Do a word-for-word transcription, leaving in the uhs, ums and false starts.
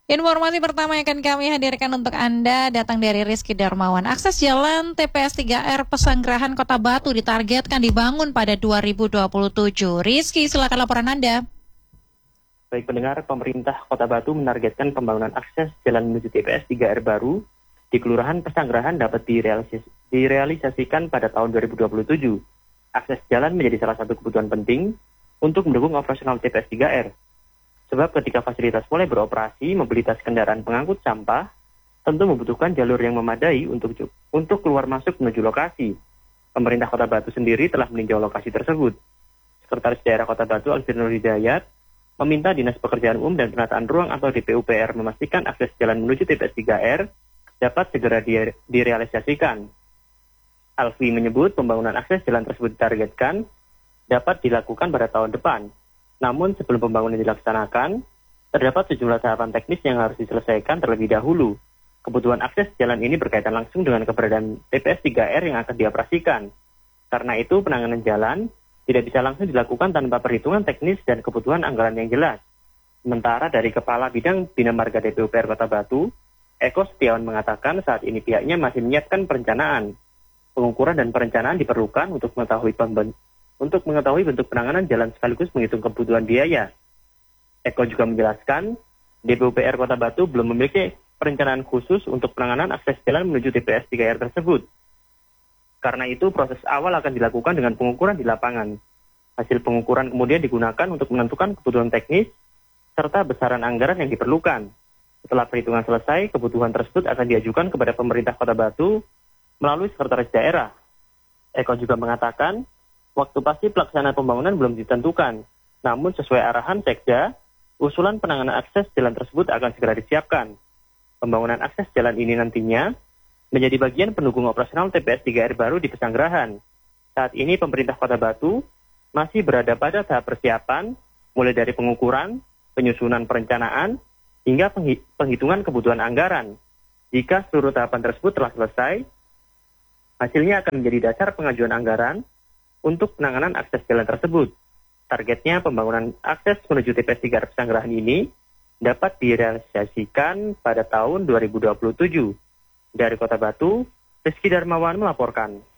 Informasi pertama yang akan kami hadirkan untuk Anda datang dari Rizky Darmawan. Akses jalan T P S tiga R Pesanggerahan Kota Batu ditargetkan dibangun pada dua ribu dua puluh tujuh. Rizky, silakan laporan Anda. Baik pendengar, pemerintah Kota Batu menargetkan pembangunan akses jalan menuju T P S tiga R baru di Kelurahan Pesanggerahan dapat direalis- direalisasikan pada tahun dua ribu dua puluh tujuh. Akses jalan menjadi salah satu kebutuhan penting untuk mendukung operasional T P S tiga R. Sebab ketika fasilitas mulai beroperasi, mobilitas kendaraan pengangkut sampah tentu membutuhkan jalur yang memadai untuk untuk keluar masuk menuju lokasi. Pemerintah Kota Batu sendiri telah meninjau lokasi tersebut. Sekretaris Daerah Kota Batu Alfir Nur Hidayat meminta Dinas Pekerjaan Umum dan Penataan Ruang atau D P U P R memastikan akses jalan menuju T P S tiga R dapat segera di- direalisasikan. Alfi menyebut pembangunan akses jalan tersebut ditargetkan dapat dilakukan pada tahun depan. Namun sebelum pembangunan dilaksanakan, terdapat sejumlah tahapan teknis yang harus diselesaikan terlebih dahulu. Kebutuhan akses jalan ini berkaitan langsung dengan keberadaan T P S tiga R yang akan dioperasikan. Karena itu penanganan jalan tidak bisa langsung dilakukan tanpa perhitungan teknis dan kebutuhan anggaran yang jelas. Sementara dari Kepala Bidang Bina Marga D P U P R Kota Batu, Eko Setiawan mengatakan saat ini pihaknya masih menyiapkan perencanaan. Pengukuran dan perencanaan diperlukan untuk mengetahui pemben- untuk mengetahui bentuk penanganan jalan sekaligus menghitung kebutuhan biaya. Eko juga menjelaskan, D P U P R Kota Batu belum memiliki perencanaan khusus untuk penanganan akses jalan menuju T P S tiga R tersebut. Karena itu, proses awal akan dilakukan dengan pengukuran di lapangan. Hasil pengukuran kemudian digunakan untuk menentukan kebutuhan teknis serta besaran anggaran yang diperlukan. Setelah perhitungan selesai, kebutuhan tersebut akan diajukan kepada pemerintah Kota Batu melalui Sekretaris Daerah. Eko juga mengatakan, waktu pasti pelaksanaan pembangunan belum ditentukan. Namun sesuai arahan Sekda, usulan penanganan akses jalan tersebut akan segera disiapkan. Pembangunan akses jalan ini nantinya menjadi bagian pendukung operasional T P S tiga R baru di Pesanggerahan. Saat ini pemerintah Kota Batu masih berada pada tahap persiapan, mulai dari pengukuran, penyusunan perencanaan, hingga penghi- penghitungan kebutuhan anggaran. Jika seluruh tahapan tersebut telah selesai, hasilnya akan menjadi dasar pengajuan anggaran untuk penanganan akses jalan tersebut. Targetnya pembangunan akses menuju T P S tiga R Pesanggerahan ini dapat direalisasikan pada tahun dua ribu dua puluh tujuh. Dari Kota Batu, Rizky Darmawan melaporkan.